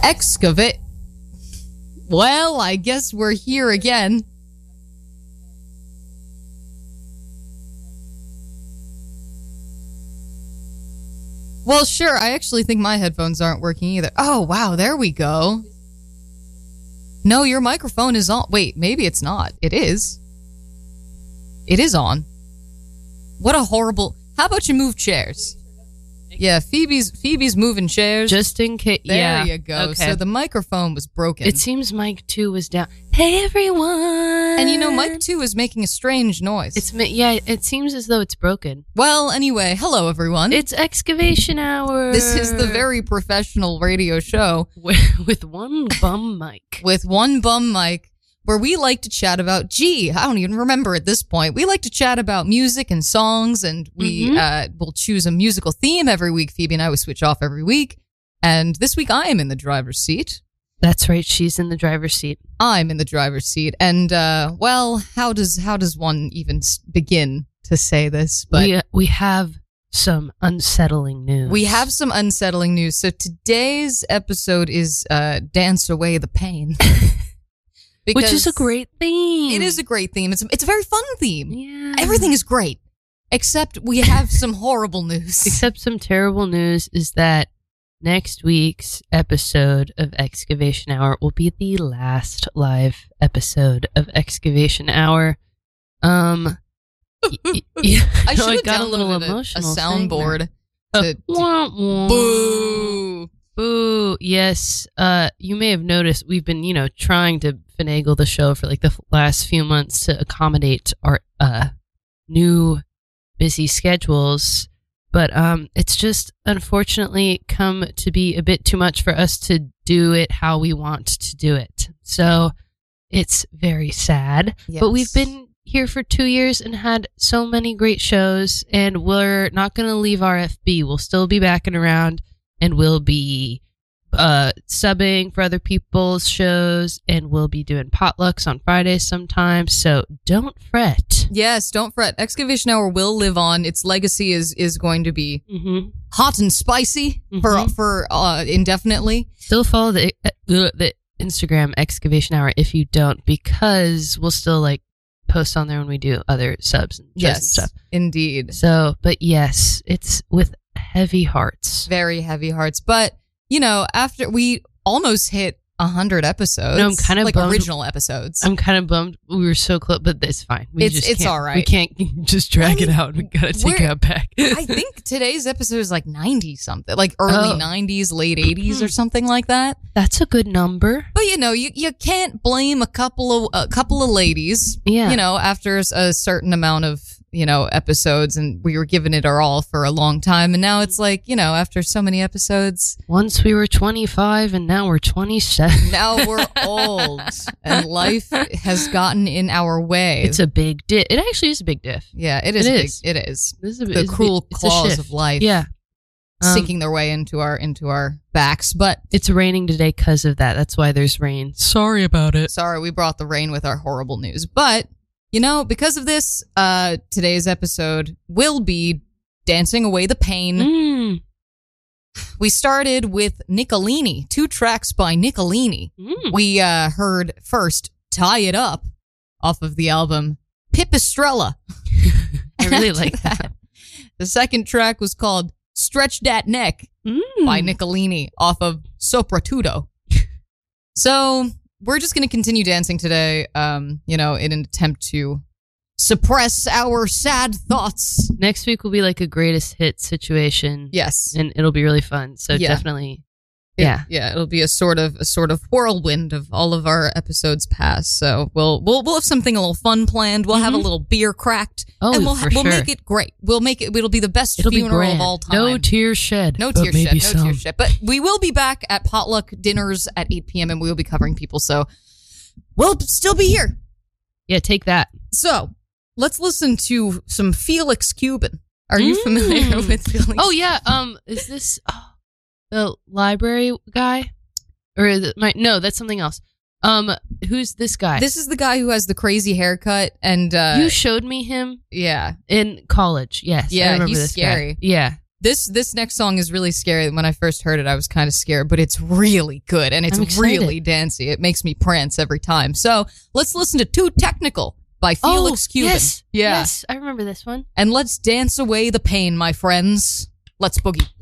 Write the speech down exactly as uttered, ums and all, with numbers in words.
Excavate. Well, I guess we're here again. Well, sure. I actually think my headphones aren't working either. Oh, wow. There we go. No, your microphone is on. Wait, maybe it's not. It is. It is on. What a horrible... How about you move chairs? Yeah, Phoebe's Phoebe's moving chairs. Just in case. There yeah. you go. Okay. So the microphone was broken. It seems Mike two was down. Hey, everyone. And you know, Mike two is making a strange noise. It's Yeah, it seems as though it's broken. Well, anyway, hello, everyone. It's Excavation Hour. This is the very professional radio show. With, with one bum mic. With one bum mic. Where we like to chat about, gee, I don't even remember at this point. We like to chat about music and songs, and we Mm-hmm. uh, will choose a musical theme every week. Phoebe and I will switch off every week. And this week I am in the driver's seat. That's right. She's in the driver's seat. I'm in the driver's seat. And, uh, well, how does how does one even s- begin to say this? But we, uh, we have some unsettling news. we have some unsettling news. So today's episode is uh, Dance Away the Pain. Because Which is a great theme. It is a great theme. It's it's a very fun theme. Yeah. Everything is great, except we have some horrible news. Except some terrible news is that next week's episode of Excavation Hour will be the last live episode of Excavation Hour. Um, y- y- yeah, I no, should have got a little downloaded a, a emotional. saying soundboard. that. To, Uh, to- wah, wah. boo. Boo. Yes. Uh, you may have noticed we've been, you know, trying to finagle the show for like the f- last few months to accommodate our uh new busy schedules, but um, it's just unfortunately come to be a bit too much for us to do it how we want to do it. So it's very sad. Yes. But we've been here for two years and had so many great shows, and we're not going to leave R F B. We'll still be backing around. And we'll be uh, subbing for other people's shows, and we'll be doing potlucks on Fridays sometimes. So don't fret. Yes, don't fret. Excavation Hour will live on. Its legacy is is going to be Mm-hmm. hot and spicy for Mhm. for uh, indefinitely. Still follow the uh, the Instagram Excavation Hour if you don't, because we'll still like post on there when we do other subs and shows Yes, and stuff. indeed. So, but yes, it's with heavy hearts. Very heavy hearts. But, you know, after we almost hit one hundred episodes. No, I'm kind of like bummed. original episodes. I'm kind of bummed. We were so close, but it's fine. We It's- just it's can't- all right. We can't just drag I mean, it out. We gotta take we're- it out back. I think today's episode is like ninety something, like early Oh. nineties, late eighties or something like that. That's a good number. But you know, you, you can't blame a couple of a couple of ladies. Yeah. You know, after a certain amount of, you know, episodes, and we were giving it our all for a long time, and now it's like, you know, after so many episodes, Once we were twenty-five and now we're twenty-seven. now we're old and life has gotten in our way. It's a big diff. It actually is a big diff. yeah, it is. it big, is. It is. This is a, The it's a- cruel it's a claws shift. of life. Yeah. Um, sinking their way into our into our backs. But It's raining today because of that. That's why there's rain. Sorry about it. sorry, we brought the rain with our horrible news. But you know, because of this, uh, today's episode will be Dancing Away the Pain. Mm. We started with Nicolini, two tracks by Nicolini. Mm. We uh, heard first "Tie It Up" off of the album Pipistrella. I really And like after that. The second track was called "Stretch Dat Neck" Mm. by Nicolini off of Sopratudo. So we're just going to continue dancing today, um, you know, in an attempt to suppress our sad thoughts. Next week will be like a greatest hit situation. Yes. And it'll be really fun. So Yeah. definitely. It- Yeah. yeah, it'll be a sort of a sort of whirlwind of all of our episodes past. So we'll we'll we'll have something a little fun planned. We'll have a Mhm. little beer cracked, Oh, and we'll for we'll sure. make it great. We'll make it. It'll be the best It'll be funeral grand. of all time. No tears shed. No but tear maybe shed, no some. tear shed. But we will be back at potluck dinners at eight p.m. and we will be covering people. So we'll still be here. Yeah, take that. So let's listen to some Felix Cuban. Are you Mm. familiar with Felix? Oh yeah. Um, is this oh, the library guy, or is it my? No, that's something else. Um, who's this guy? This is the guy who has the crazy haircut and uh, you showed me him yeah. in college. Yes. I Yeah, remember he's this scary. Guy. Yeah. This this next song is really scary. When I first heard it, I was kind of scared, but it's really good and it's I'm excited. really dancey. It makes me prance every time. So let's listen to Too Technical by Felix oh, Cuban. Yes, yeah. yes, I remember this one. And let's dance away the pain, my friends. Let's boogie.